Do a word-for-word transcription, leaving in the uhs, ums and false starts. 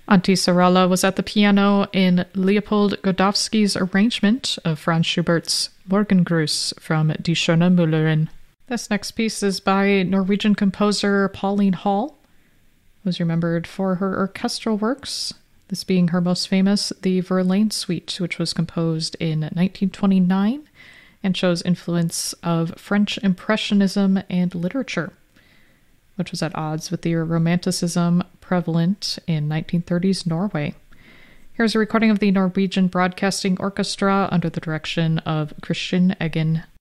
Antti Saarala was at the piano in Leopold Godowski's arrangement of Franz Schubert's Morgengruß from Die Schöne Müllerin. This next piece is by Norwegian composer Pauline Hall, who was remembered for her orchestral works, this being her most famous, the Verlaine Suite, which was composed in nineteen twenty-nine and shows influence of French Impressionism and literature, which was at odds with the Romanticism prevalent in nineteen thirties Norway. Here's a recording of the Norwegian Broadcasting Orchestra under the direction of Christian Eggen.